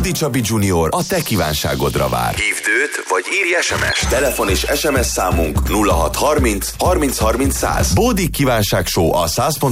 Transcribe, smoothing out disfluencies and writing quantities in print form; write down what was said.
Bódi Csabi Junior a te kívánságodra vár. Hívd őt, vagy írj SMS. Telefon és SMS számunk 0630 30 30 100. Bódi kívánság show a 100.